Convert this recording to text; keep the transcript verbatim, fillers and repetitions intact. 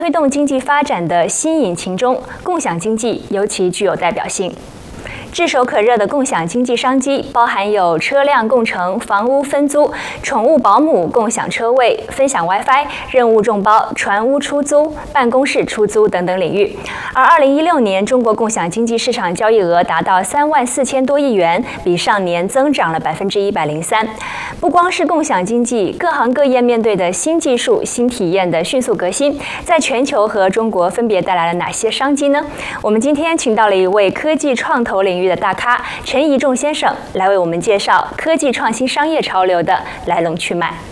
推动经济发展的新引擎中，共享经济尤其具有代表性。炙手可热的共享经济商机，包含有车辆共乘、房屋分租、宠物保姆共享车位、分享 WiFi、任务众包、船屋出租、办公室出租等等领域。而二零一六年，中国共享经济市场交易额达到三万四千多亿元，比上年增长了百分之一百零三。不光是共享经济，各行各业面对的新技术、新体验的迅速革新，在全球和中国分别带来了哪些商机呢？我们今天请到了一位科技创投领域的大咖陈宜仲先生，来为我们介绍科技创新商业潮流的来龙去脉。